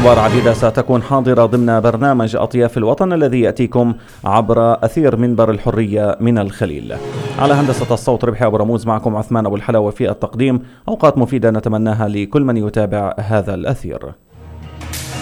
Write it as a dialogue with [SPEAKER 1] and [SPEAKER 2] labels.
[SPEAKER 1] أخبار عديدة ستكون حاضرة ضمن برنامج أطياف الوطن الذي يأتيكم عبر أثير منبر الحرية من الخليل. على هندسة الصوت ربحي أبو رموز، معكم عثمان أبو الحلا، وفي التقديم أوقات مفيدة نتمناها لكل من يتابع هذا الأثير.